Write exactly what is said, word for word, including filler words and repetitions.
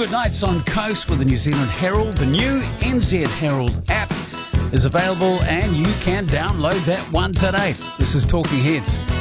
good nights on Coast with the New Zealand Herald. The new N Z Herald app is available and you can download that one today. This is Talking Heads.